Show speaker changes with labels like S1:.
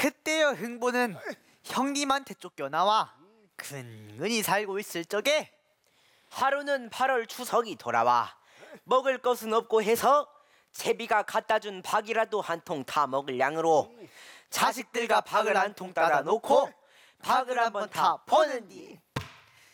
S1: 그때여 흥보는 형님한테 쫓겨나와 근근히 살고 있을 적에
S2: 하루는 8월 추석이 돌아와 먹을 것은 없고 해서 제비가 갖다 준 박이라도 한 통 타 먹을 양으로 자식들과 박을 한 통 따라 놓고 박을 한번 타 보는디